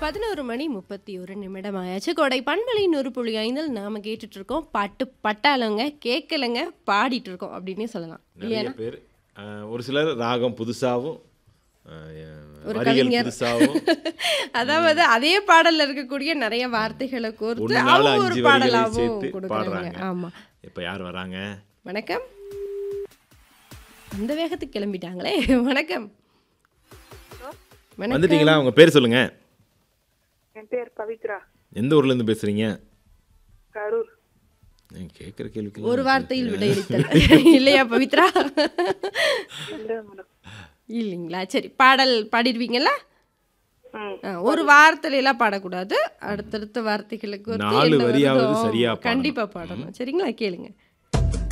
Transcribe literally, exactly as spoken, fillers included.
பதினொரு மணி முப்பத்தி ஒரு நிமிடம் ஆயாச்சு. கோடை பண்பலை நூறு புள்ளி ஐந்தில் நாம கேட்டுட்டு இருக்கோம். பாட்டு பட்டாளங்க கேட்கலங்க பாடிட்டு இருக்கோம் அப்படின்னே சொல்லலாம். நிறைய இல்லையா? பேர் அஹ், ஒரு சிலர் ராகம் புதுசாகவும் ஒரு வரிகள் கவிஞர் புதுசாகவும் அதாவது அதே பாடல்ல இருக்கக்கூடிய நிறைய வார்த்தைகளை கோர்த்து ஒன்று நாலு அவங்க ஒரு அஞ்சு வரிகளை பாடலாவும் சேர்த்து கொடுக்குறாங்க. பாடுறாங்க. ஆமா. இப்போ யார் வராங்க? வணக்கம். அந்த வேகத்துக்கு கிளம்பிட்டாங்களே. வணக்கம். வணக்கம். வந்துட்டீங்களா? உங்க பேர் சொல்லுங்க. என் பேர் பவித்ரா, எந்த ஊர்ல இருந்து பேசுறீங்க? கரூர். நீங்க கேட்குற கேள்விக்கு ஒரு வார்த்தையில் விடையளித்தல் இல்லையா பவித்ரா? இல்லை மேடம். இல்லைங்களா? சரி, பாடல் பாடிடுவீங்களா? ம். ஆ, ஒரு வார்த்தையில எல்லாம் பாடக்கூடாது. அடுத்தடுத்த வார்த்தைகளுக்கு வந்து நாலு என்ன வரியாவது வருதோ சரியா பாடணும். கண்டிப்பா பாடணும். சரிங்களா? கேளுங்க.